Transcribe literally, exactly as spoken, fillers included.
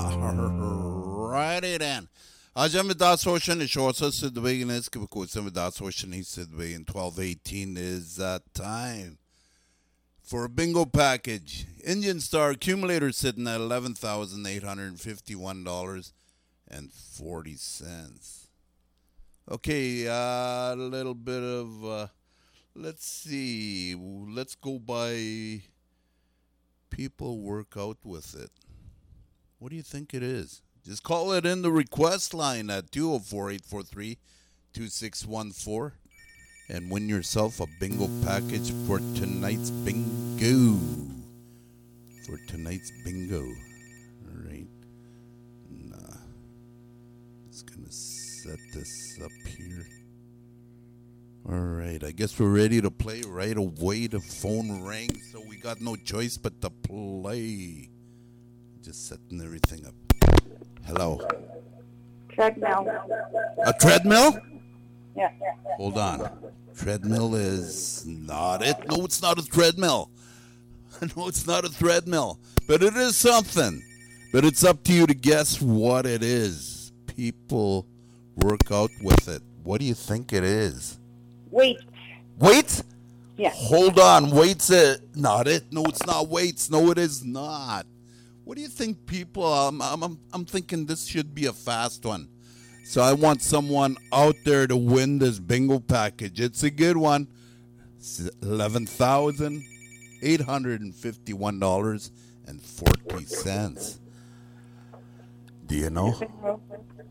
Alrighty then. आज हम दास Ocean shorts Sidway and Eskimo some Das Ocean East Sidway in twelve eighteen is that time for a bingo package. Indian Star accumulator sitting at eleven thousand eight hundred fifty one dollars and forty cents. Okay, a uh, little bit of uh, let's see. Let's go by people work out with it. What do you think it is? Just call it in the request line at two oh four, eight four three, two six one four and win yourself a bingo package for tonight's bingo. For tonight's bingo. All right. Nah. Just going to set this up here. All right. I guess we're ready to play right away. The phone rang, so we got no choice but to play. Just setting everything up. Hello. Treadmill. A treadmill? Yeah. Hold on. Treadmill is not it. No, it's not a treadmill. No, it's not a treadmill. But it is something. But it's up to you to guess what it is. People work out with it. What do you think it is? Weights. Weights? Yeah. Hold on. Weights it. Not it. No, it's not weights. No, it is not. What do you think, people? Um, I'm, I'm, I'm thinking this should be a fast one. So I want someone out there to win this bingo package. It's a good one. It's eleven thousand eight hundred fifty-one dollars and forty cents. Do you know?